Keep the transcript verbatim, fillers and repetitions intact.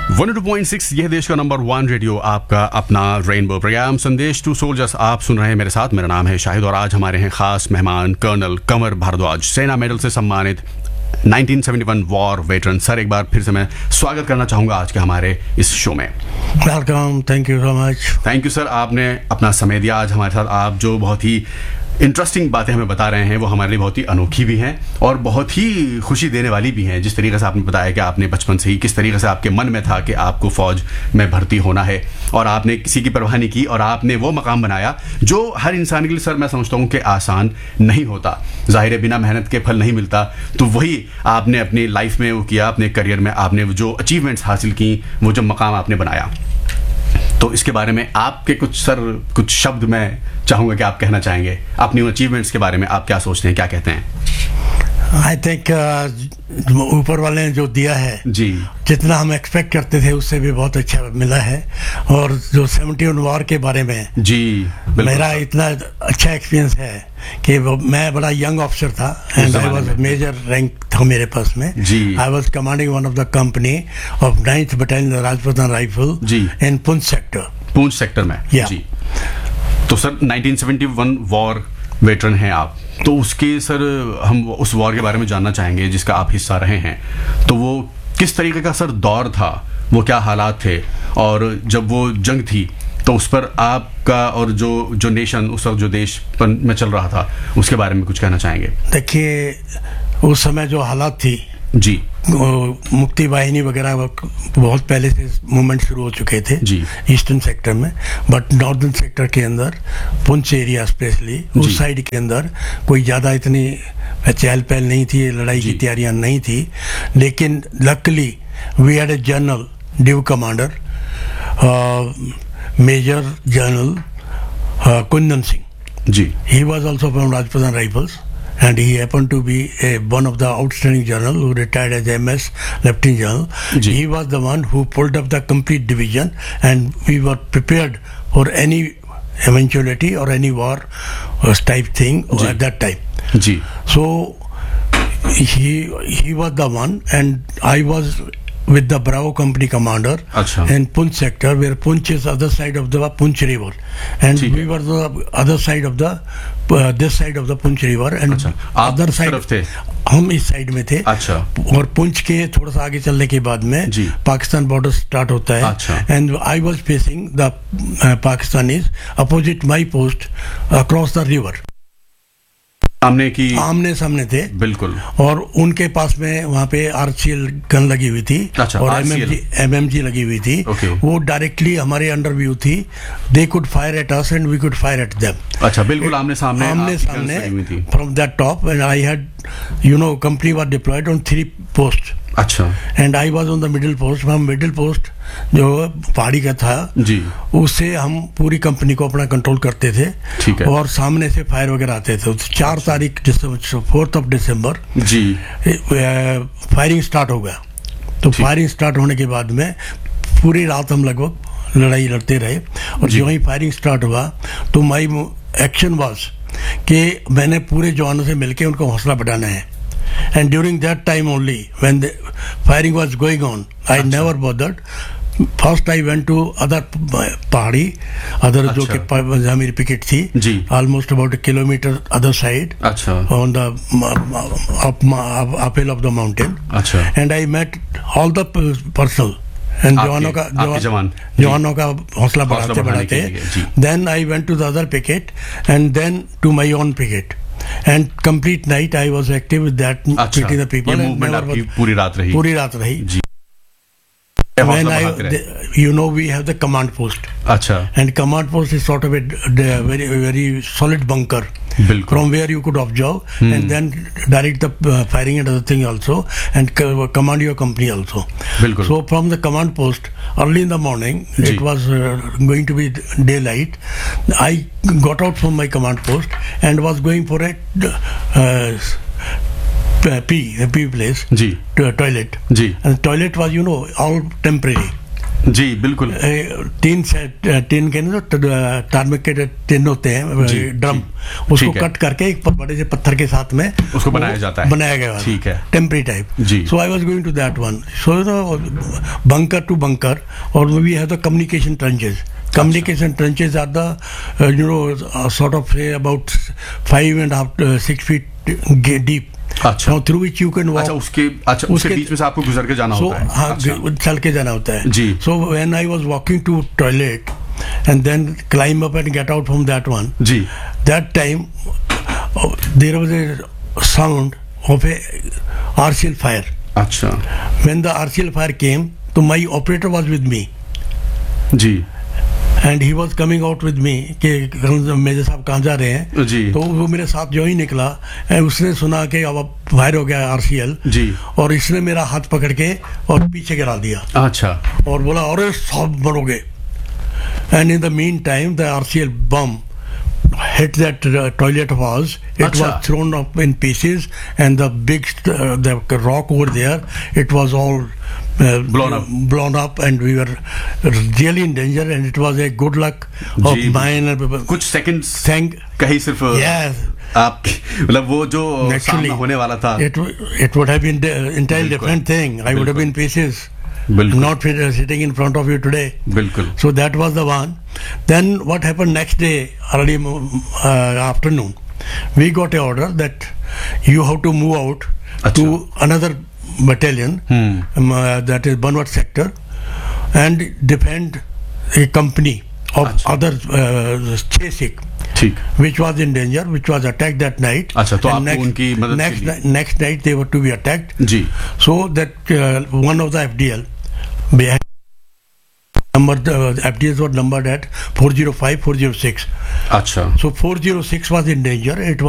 One two point six यह देश का नंबर वन रेडियो, आपका अपना रेनबो प्रोग्राम संदेश टू सोल्जर्स आप सुन रहे हैं मेरे साथ। मेरा नाम है शाहिद और आज हमारे हैं खास मेहमान कर्नल कंवर भारद्वाज, सेना मेडल से सम्मानित nineteen seventy one war veteran. Sir, एक बार फिर से मैं स्वागत करना चाहूँगा आज के हमारे इस शो में। Welcome, thank you so much. Thank you sir, आपने अपना समय दिया आज हमारे साथ। आप जो बहुत ही इंटरेस्टिंग बातें हमें बता रहे हैं वो हमारे लिए बहुत ही अनोखी भी हैं और बहुत ही खुशी देने वाली भी हैं। जिस तरीके से आपने बताया कि आपने बचपन से ही किस तरीके से आपके मन में था कि आपको फ़ौज में भर्ती होना है और आपने किसी की परवाह नहीं की और आपने वो मकाम बनाया जो हर इंसान के लिए, सर, मैं समझता हूँ कि आसान नहीं होता। ज़ाहिर है बिना मेहनत के फल नहीं मिलता, तो वही आपने अपनी लाइफ में वो किया, अपने करियर में आपने जो अचीवमेंट्स हासिल की, वो जो मकाम आपने बनाया। तो इसके बारे में आपके कुछ सर कुछ शब्द मैं चाहूँगा कि आप कहना चाहेंगे अपनी अचीवमेंट्स के बारे में। आप क्या सोचते हैं, क्या कहते हैं? आई थिंक ऊपर वाले ने जो दिया है जी, जितना हम एक्सपेक्ट करते थे उससे भी बहुत अच्छा मिला है। और जो सेवेंटी वन वॉर के बारे में जी मेरा इतना अच्छा एक्सपीरियंस है कि वो मैं बड़ा यंग ऑफिसर था and I was major rank था मेरे पास में। I was commanding one of the company of ninth battalion Rajputana rifle in Poonch sector. Poonch sector में yeah. जी। तो sir nineteen seventy one war veteran हैं आप, तो उसके सर हम उस वॉर के बारे में जानना चाहेंगे जिसका आप हिस्सा रहे हैं। तो वो किस तरीके का सर दौर था, वो क्या हालात थे, और जब वो जंग थी तो उस पर आपका और जो जो नेशन उस वक्त जो देश पर में चल रहा था उसके बारे में कुछ कहना चाहेंगे? देखिए, उस समय जो हालात थी जी, मुक्ति वाहिनी वगैरह बहुत पहले से मूवमेंट शुरू हो चुके थे जी ईस्टर्न सेक्टर में, बट नॉर्दर्न सेक्टर के अंदर पुंछ एरिया स्पेशली उस साइड के अंदर कोई ज़्यादा इतनी चहल पहल नहीं थी, लड़ाई की तैयारियां नहीं थी। लेकिन luckily we had a general due commander major general Kundan Singh ji. He was also from Rajputana rifles and he happened to be a, one of the outstanding general who retired as M S Lieutenant General. Ji. He was the one who pulled up the complete division and we were prepared for any eventuality or any war uh, type thing Ji. at that time. Ji. So he he was the one and I was with the Bravo Company commander Achha. in Punch sector, where Punch is other side of the Punch river, and we were the other side of the uh, this side of the Punch river and अच्छा, other side तरफ थे? हम इस side में थे। अच्छा। और पुंछ के थोड़ा सा आगे चलने के बाद में जी। पाकिस्तान बॉर्डर स्टार्ट होता है। अच्छा। And I was facing the Pakistanis opposite my post across the river. सामने की आमने सामने थे बिल्कुल। और उनके पास में वहाँ पे आरसीएल गन लगी हुई थी। अच्छा, और आर सी एल एमएमजी लगी हुई थी। Okay. वो डायरेक्टली हमारे अंडर व्यू थी। They could fire at us and we could fire at them. अच्छा, बिल्कुल आमने सामने आमने आपकी सामने guns लगी हुई थी। From that top and I had you know company was diploid on three post. अच्छा। And I was on the middle post. हम मिडिल पोस्ट जो पहाड़ी का था जी, उससे हम पूरी कंपनी को अपना कंट्रोल करते थे। ठीक है। और सामने से फायर वगैरह आते थे। तो चार तारीख fourth of December ji, firing start हो गया। तो फायरिंग स्टार्ट होने के बाद में पूरी रात हम लगभग लड़ाई लड़ते रहे। और जो ही फायरिंग स्टार्ट हुआ तो माई एक्शन वाज कि मैंने पूरे जवानों से मिलकर उनको हौसला बढ़ाना है। And during that time only, when the firing was going on, I Achha. never bothered. First I went to other पहाड़ी, other जो कि जहाँ मेरी पिकेट थी, जी, almost about a kilometer other side, अच्छा, on the up uphill of the mountain, अच्छा, and I met all the personnel. And जवानों का जवान जवानों का हौसला बढ़ाते बढ़ाते then I went to the other picket and then to my own picket. And complete night I was active with that, अच्छा, meeting the people. ये movement आपकी पूरी रात रही? पूरी रात रही जी। When I, the, you know, we have the command post. अच्छा। And command post is sort of a, a very very solid bunker from where you could observe hmm. and then direct the uh, firing and other thing also, and co- command your company also. Bilkul. So from the command post early in the morning, Ji. It was uh, going to be daylight. I got out from my command post and was going for a uh, pee, a pee place, ji, to a toilet. Ji. And the toilet was, you know, all temporary. जी बिल्कुल। तीन set tin के ना टार्मिक के tin होते हैं drum, उसको cut करके एक बड़े से पत्थर के साथ में उसको बनाया जाता है, बनाया गया, ठीक है, temporary type. Ji. So I was going to that one, so bunker to bunker, और we have the communication trenches. Communication trenches are the, uh, you know, uh, sort of say about five and a half, uh, six feet deep. अच्छा. Now through which you can walk. अच्छा, उसके अच्छा उसके, उसके बीच में से आपको गुजर के जाना so, होता है. हाँ, अच्छा. चल के जाना होता है. जी. So when I was walking to toilet and then climb up and get out from that one. Ji. That time uh, there was a sound of a R C L fire. अच्छा. When the R C L fire came, तो my operator was with me. Ji. And he was coming out with me कि major साहब कहाँ जा रहे हैं. जी. तो वो मेरे साथ जो ही निकला, उसने सुना कि अब फायर हो गया आरसीएल. जी. और इसने मेरा हाथ पकड़ के और पीछे गिरा दिया. अच्छा. और बोला अरे सब मरोगे. And in the mean time the RCL bomb hit that uh, toilet was, it Achha. was thrown up in pieces, and the big uh, the rock over there, it was all uh, blown up blown up and we were really in danger, and it was a good luck of ji, mine. कुछ seconds thank कहीं सिर्फ yes, आप मतलब वो जो सामना होने वाला था, it it would have been the entirely different thing. I would have been pieces. बिल्कुल. Not sitting in front of you today. बिल्कुल. So that was the one. Then what happened next day, early uh, afternoon, we got an order that you have to move out Achha. to another battalion, hmm. um, uh, that is Banwat sector, and defend a company of Achha. other uh, Chesik, which was in danger, which was attacked that night. अच्छा, तो आपको next, उनकी मदद next, के लिए. next night they were to be attacked. Ji. So that uh, one of the F D L behind number uh, F D Ls were numbered at four oh five, four oh six. अच्छा. So four oh six was in danger. It was